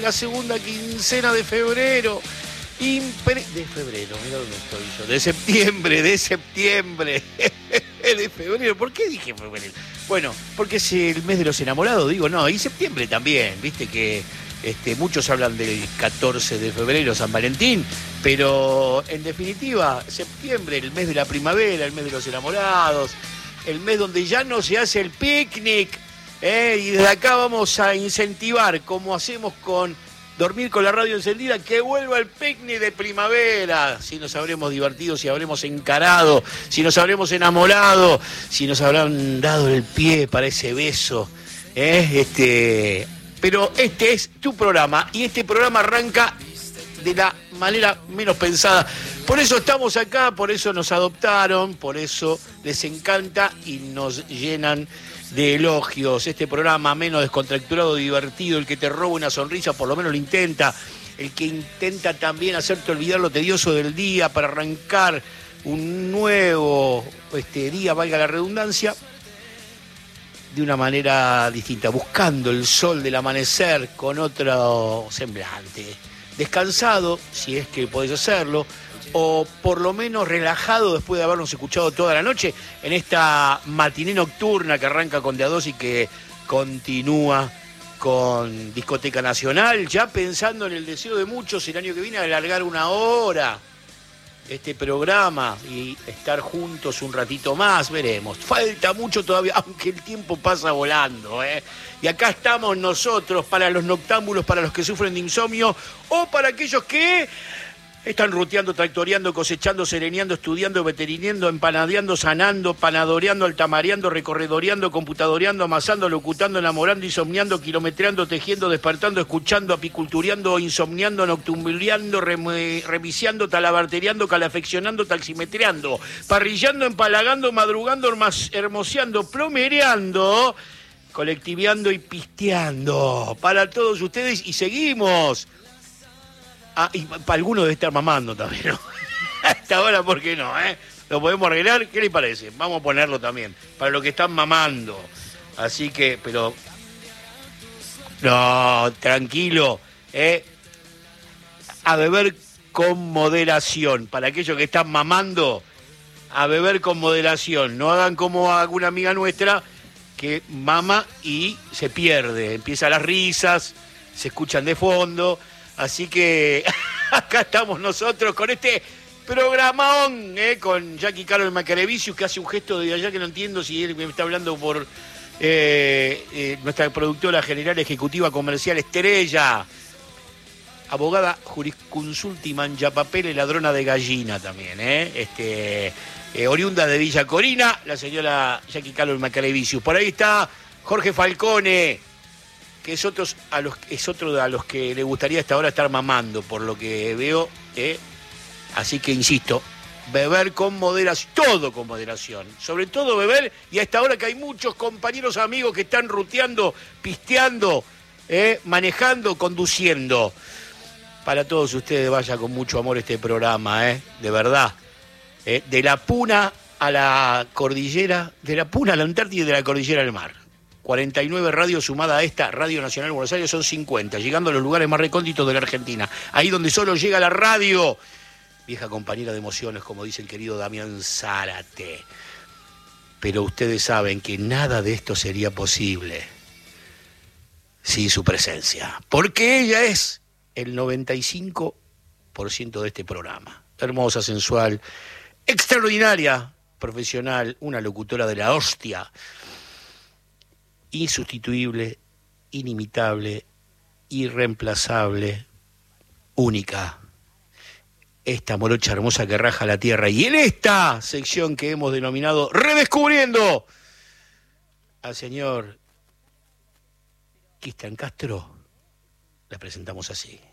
La segunda quincena de febrero. De febrero, mira dónde estoy yo. De septiembre. De febrero. ¿Por qué dije febrero? Bueno, porque es el mes de los enamorados, digo, no, y septiembre también, viste que muchos hablan del 14 de febrero, San Valentín, pero en definitiva, septiembre, el mes de la primavera, el mes de los enamorados, el mes donde ya no se hace el picnic, y desde acá vamos a incentivar, como hacemos con Dormir con la Radio Encendida, que vuelva el picnic de primavera. Si nos habremos divertido, si habremos encarado, si nos habremos enamorado, si nos habrán dado el pie para ese beso. Pero este es tu programa y este programa arranca de la manera menos pensada. Por eso estamos acá, por eso nos adoptaron, por eso les encanta y nos llenan de elogios. Este programa menos descontracturado, divertido, el que te roba una sonrisa, por lo menos lo intenta, el que intenta también hacerte olvidar lo tedioso del día para arrancar un nuevo día, valga la redundancia, de una manera distinta, buscando el sol del amanecer con otro semblante, descansado, si es que podés hacerlo, o por lo menos relajado después de habernos escuchado toda la noche en esta matiné nocturna que arranca con De a dos y que continúa con Discoteca Nacional, ya pensando en el deseo de muchos el año que viene alargar una hora este programa y estar juntos un ratito más, veremos. Falta mucho todavía, aunque el tiempo pasa volando, Y acá estamos nosotros para los noctámbulos, para los que sufren de insomnio o para aquellos que están ruteando, tractoreando, cosechando, sereneando, estudiando, veterineando, empanadeando, sanando, panadoreando, altamareando, recorredoreando, computadoreando, amasando, locutando, enamorando, insomniando, kilometreando, tejiendo, despertando, escuchando, apicultureando, insomniando, noctumbuleando, remiciando, talabartereando, calafeccionando, taximetreando, parrillando, empalagando, madrugando, hermoseando, plomereando, colectiveando y pisteando. Para todos ustedes y seguimos. Y para algunos debe estar mamando también, ¿no? A esta hora, ¿por qué no, Lo podemos arreglar, ¿qué les parece? Vamos a ponerlo también, para los que están mamando. Así que, pero... No, tranquilo, A beber con moderación. Para aquellos que están mamando, a beber con moderación. No hagan como alguna amiga nuestra que mama y se pierde. Empiezan las risas, se escuchan de fondo... Así que acá estamos nosotros con este programón, con Jackie Carol Macarevicius, que hace un gesto de allá que no entiendo si él me está hablando por nuestra productora general ejecutiva comercial Estrella, abogada jurisconsulta y manchapapel, ladrona de gallina también, oriunda de Villa Corina, la señora Jackie Carol Macarevicius. Por ahí está Jorge Falcone, que es otro a los que le gustaría hasta ahora estar mamando, por lo que veo, Así que insisto, beber con moderación, todo con moderación, sobre todo beber, y a esta hora que hay muchos compañeros amigos que están ruteando, pisteando, manejando, conduciendo. Para todos ustedes vaya con mucho amor este programa, de verdad. De la Puna a la cordillera, de la Puna a la Antártida y de la cordillera al mar. 49 radios sumada a esta Radio Nacional de Buenos Aires son 50, llegando a los lugares más recónditos de la Argentina. Ahí donde solo llega la radio. Vieja compañera de emociones, como dice el querido Damián Zárate. Pero ustedes saben que nada de esto sería posible sin su presencia. Porque ella es el 95% de este programa. Hermosa, sensual, extraordinaria, profesional, una locutora de la hostia. Insustituible, inimitable, irreemplazable, única. Esta morocha hermosa que raja la tierra. Y en esta sección que hemos denominado Redescubriendo al señor Cristian Castro, la presentamos así.